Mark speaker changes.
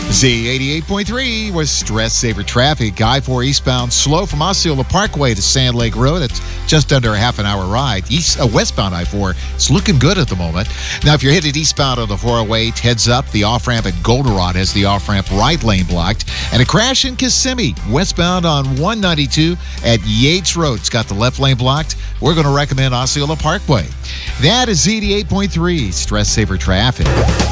Speaker 1: Z88.3 was stress saver traffic. I-4 eastbound slow from Osceola Parkway to Sand Lake Road. It's just under a half an hour ride. Westbound I-4, it's looking good at the moment. Now, if you're headed eastbound on the 408, heads up. The off-ramp at Goldenrod has the off-ramp right lane blocked. And a crash in Kissimmee, westbound on 192 at Yates Road. It's got the left lane blocked. We're going to recommend Osceola Parkway. That is Z88.3 stress saver traffic.